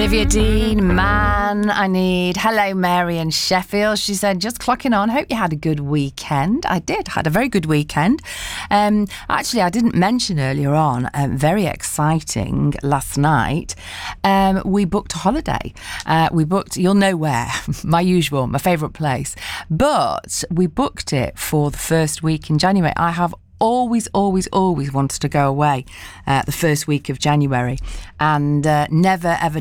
Olivia Dean, Man, I Need. Hello, Mary in Sheffield. She said, just clocking on. Hope you had a good weekend. I did. Had a very good weekend. Actually, I didn't mention earlier on, very exciting last night. We booked a holiday. We booked, you'll know where, my favourite place. But we booked it for the first week in January. I have always wanted to go away the first week of January and never ever